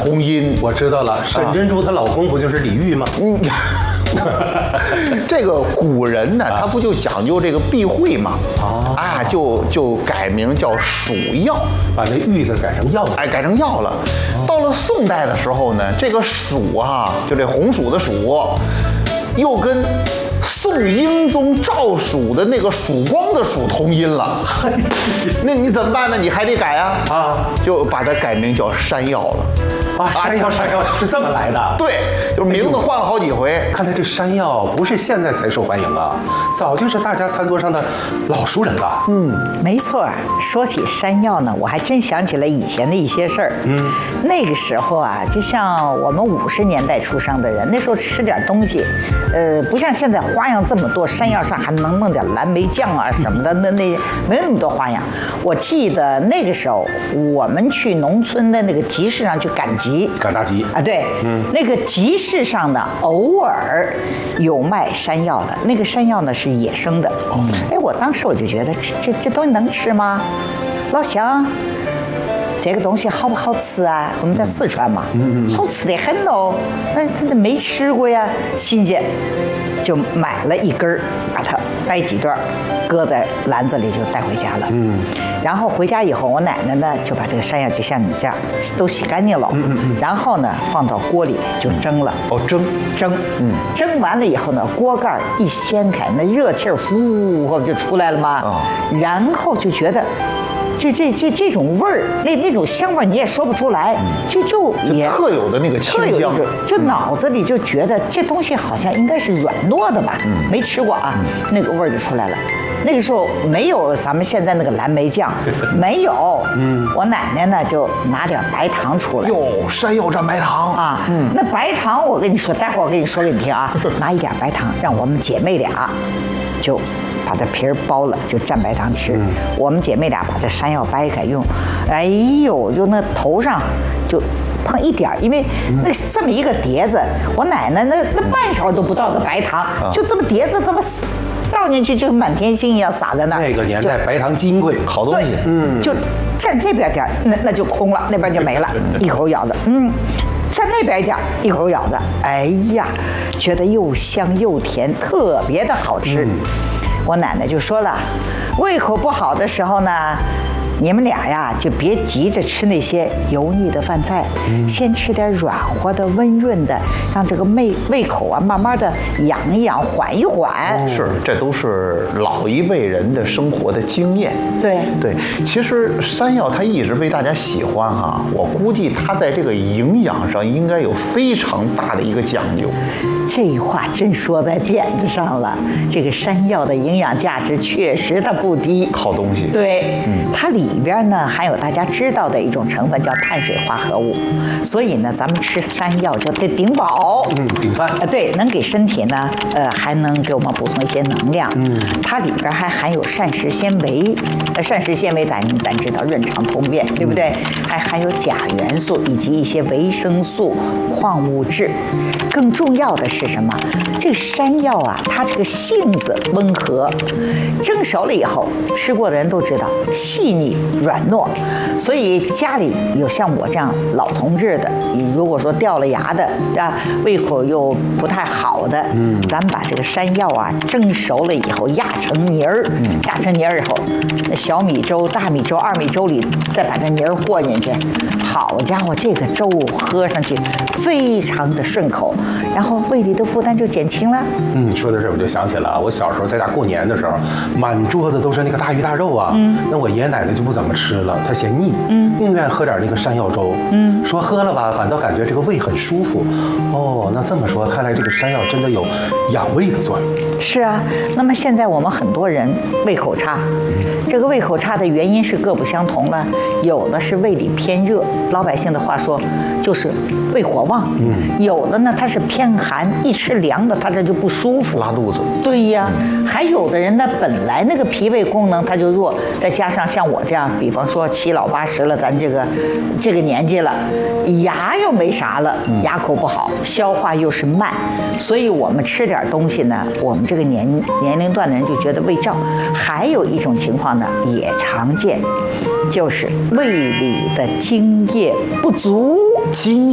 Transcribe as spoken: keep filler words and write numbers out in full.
通阴。 我知道了，沈珍珠她老公不就是李煜吗？嗯。 这个古人呢，他不就讲究这个避讳吗？ 哦， 啊，就就改名叫蜀药， 把那玉字改成药了。 哎，改成药了。到了宋代的时候呢，这个蜀啊，就这红薯的薯，又跟宋英宗赵蜀的那个曙光的曙通音了。那你怎么办呢？你还得改啊啊，就把它改名叫山药了。 啊，山药山药是这么来的。 对，就是名字换了好几回。 看来这山药不是现在才受欢迎啊，早就是大家餐桌上的老熟人了。 嗯，没错。说起山药呢，我还真想起来以前的一些事儿。嗯，那个时候啊，就像我们五十年代出生的人，那时候吃点东西，呃，不像现在花样这么多，山药上还能弄点蓝莓酱啊什么的，那那没那么多花样。我记得那个时候，我们去农村的那个集市上去赶集。 赶大集啊，对，嗯，那个集市上呢，偶尔有卖山药的，那个山药呢是野生的。哦，哎，我当时我就觉得这这这东西能吃吗？老乡，这个东西好不好吃啊？我们在四川嘛，嗯嗯，好吃的很哦。那那没吃过呀，新鲜，就买了一根儿，把它掰几段，搁在篮子里就带回家了。嗯。然后回家以后，我奶奶呢就把这个山药就像你这样都洗干净了，嗯嗯嗯，然后呢放到锅里就蒸了。 哦，蒸蒸，嗯，蒸完了以后呢，锅盖一掀开，那热气儿呼后就出来了嘛。哦，然后就觉得这这这这种味儿，那那种香味儿你也说不出来，就就也特有的那个清香， 就脑子里就觉得这东西好像应该是软糯的吧，嗯，没吃过啊，那个味儿就出来了。那个时候没有咱们现在那个蓝莓酱，没有。嗯，我奶奶呢就拿点白糖出来。 哟，山药蘸白糖啊！嗯，那白糖我跟你说，待会儿我跟你说给你听啊。拿一点白糖，让我们姐妹俩就把这皮儿剥了，就蘸白糖吃。嗯，我们姐妹俩把这山药掰开用，哎呦，就那头上就碰一点儿，因为那这么一个碟子，我奶奶那那半勺都不到的白糖，就这么碟子这么倒进去，就满天星一样撒在那儿。 那个年代白糖金贵， 好东西。 嗯，就蘸这边点儿，那那就空了，那边就没了，一口咬的，嗯。蘸那边一点，一口咬的，哎呀，觉得又香又甜，特别的好吃。嗯，我奶奶就说了，胃口不好的时候呢，你们俩呀就别急着吃那些油腻的饭菜，嗯，先吃点软和的、温润的，让这个胃胃口啊慢慢的养一养、缓一缓。 哦，是，这都是老一辈人的生活的经验。 对对，其实山药它一直被大家喜欢哈，我估计它在这个营养上应该有非常大的一个讲究。 这话真说在点子上了，这个山药的营养价值确实它不低， 好东西。 对，嗯，它里边呢含有大家知道的一种成分叫碳水化合物，所以呢，咱们吃山药就得顶饱， 嗯，顶饭。 呃，对，能给身体呢，呃，还能给我们补充一些能量。嗯，它里边还含有膳食纤维，呃，膳食纤维咱咱知道润肠通便，对不对？还含有钾元素以及一些维生素、矿物质。更重要的是什么？这个山药啊，它这个性子温和，蒸熟了以后，吃过的人都知道细腻软糯。所以家里有像我这样老同志的，你如果说掉了牙的啊，胃口又不太好的，嗯，咱们把这个山药啊蒸熟了以后压成泥儿，嗯，压成泥儿以后，那小米粥、大米粥、二米粥里再把这泥儿和进去，好家伙，这个粥喝上去非常的顺口，然后胃里的负担就减轻了。 嗯，说到这我就想起了我小时候在家过年的时候，满桌子都是那个大鱼大肉啊，嗯，那我爷爷奶奶就不怎么吃了，他嫌腻，嗯，宁愿喝点那个山药粥，嗯，说喝了吧，反倒感觉这个胃很舒服。哦，那这么说，看来这个山药真的有养胃的作用。 是啊，那么现在我们很多人胃口差，这个胃口差的原因是各不相同了，有的是胃里偏热，老百姓的话说就是胃火旺，嗯，有的呢它是偏寒，一吃凉的它这就不舒服， 拉肚子。 对呀，还有的人呢本来那个脾胃功能它就弱，再加上像我这样，比方说七老八十了，咱这个这个年纪了，牙又没啥了，牙口不好，消化又是慢，所以我们吃点东西呢，我们这个年年龄段的人就觉得胃胀。还有一种情况呢也常见，就是胃里的津液不足。 津